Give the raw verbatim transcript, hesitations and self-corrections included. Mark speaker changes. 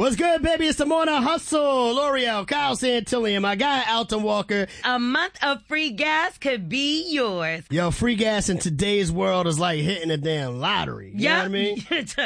Speaker 1: What's good, baby? It's the Morning Hustle. L'Oreal, Kyle Santillan, my guy, Alton Walker.
Speaker 2: A month of free gas could be yours.
Speaker 1: Yo, free gas in today's world is like hitting a damn lottery. You
Speaker 2: yep.
Speaker 1: know what I mean?